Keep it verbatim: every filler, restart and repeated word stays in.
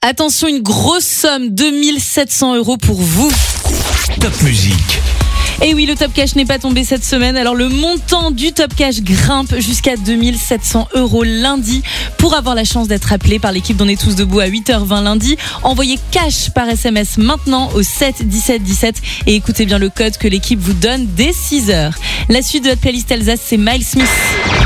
Attention, une grosse somme, deux mille sept cents euros pour vous. Top musique. Et oui, le Top Cash n'est pas tombé cette semaine. Alors le montant du Top Cash grimpe jusqu'à deux mille sept cents euros lundi. Pour avoir la chance d'être appelé par l'équipe d'On est tous debout à huit heures vingt lundi, envoyez cash par S M S maintenant au sept dix-sept dix-sept et écoutez bien le code que l'équipe vous donne dès six heures. La suite de notre playlist Alsace, c'est Miles Smith.